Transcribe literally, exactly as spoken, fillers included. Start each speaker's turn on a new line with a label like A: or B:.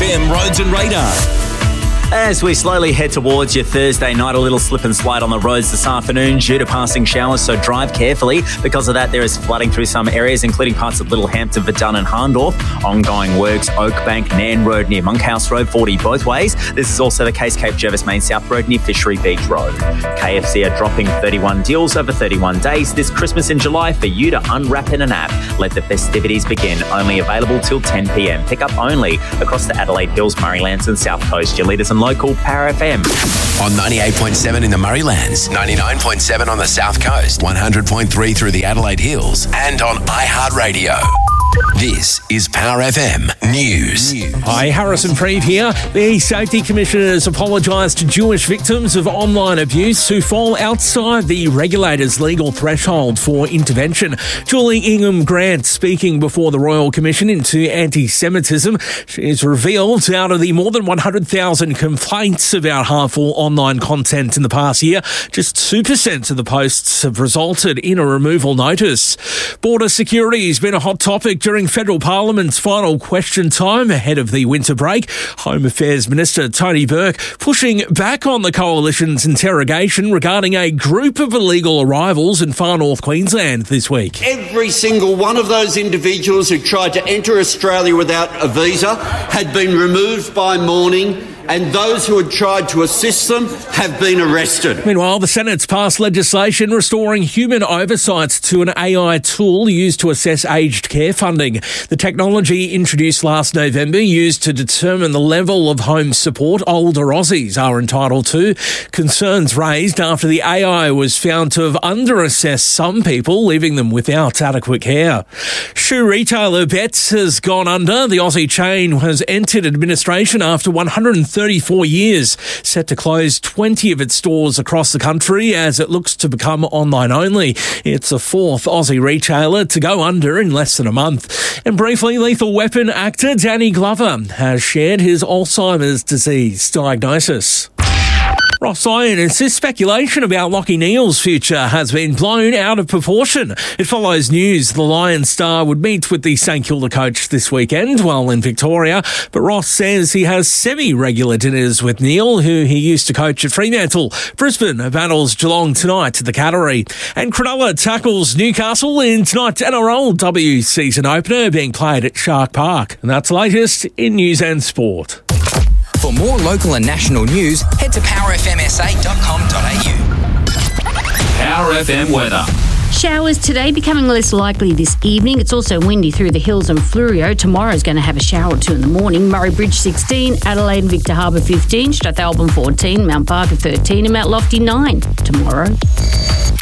A: M roads and radar.
B: As we slowly head towards your Thursday night, a little slip and slide on the roads this afternoon due to passing showers, so drive carefully. Because of that, there is flooding through some areas, including parts of Littlehampton, Verdun and Harndorf. Ongoing works, Oakbank, Nan Road near Monkhouse Road, forty both ways. This is also the case Cape Jervis Main South Road near Fishery Beach Road. K F C are dropping thirty-one deals over thirty-one days this Christmas in July for you to unwrap in an app. Let the festivities begin. Only available till ten p.m. Pick up only across the Adelaide Hills, Murraylands and South Coast. Your leaders and local Power F M.
C: On ninety-eight point seven in the Murraylands, ninety-nine point seven on the South Coast, one hundred point three through the Adelaide Hills, and on iHeartRadio. This is Power F M News.
D: Hi, Harrison Preeve here. The Safety Commissioner has apologised to Jewish victims of online abuse who fall outside the regulator's legal threshold for intervention. Julie Ingham Grant speaking before the Royal Commission into Anti-Semitism. She's revealed out of the more than one hundred thousand complaints about harmful online content in the past year, just two percent of the posts have resulted in a removal notice. Border security has been a hot topic during Federal Parliament's final question time ahead of the winter break. Home Affairs Minister Tony Burke pushing back on the Coalition's interrogation regarding a group of illegal arrivals in far north Queensland this week.
E: Every single one of those individuals who tried to enter Australia without a visa had been removed by morning, and those who had tried to assist them have been arrested.
D: Meanwhile, the Senate's passed legislation restoring human oversight to an A I tool used to assess aged care funding. The technology introduced last November used to determine the level of home support older Aussies are entitled to. Concerns raised after the A I was found to have under-assessed some people, leaving them without adequate care. Shoe retailer Betts has gone under. The Aussie chain has entered administration after one hundred thirty-four years, set to close twenty of its stores across the country as it looks to become online only. It's the fourth Aussie retailer to go under in less than a month. And briefly, Lethal Weapon actor Danny Glover has shared his Alzheimer's disease diagnosis. Ross Lyon insists speculation about Lachie Neale's future has been blown out of proportion. It follows news the Lions star would meet with the St Kilda coach this weekend while in Victoria, but Ross says he has semi-regular dinners with Neale, who he used to coach at Fremantle. Brisbane battles Geelong tonight at the Cattery. And Cronulla tackles Newcastle in tonight's N R L W season opener being played at Shark Park. And that's the latest in news and sport.
F: For more local and national news, head to power f m s a dot com dot a u.
A: Power F M weather.
G: Showers today becoming less likely this evening. It's also windy through the hills and Fleurieu. Tomorrow's going to have a shower or two in the morning. Murray Bridge sixteen, Adelaide and Victor Harbour fifteen, Strathalbyn fourteen, Mount Parker thirteen and Mount Lofty nine tomorrow.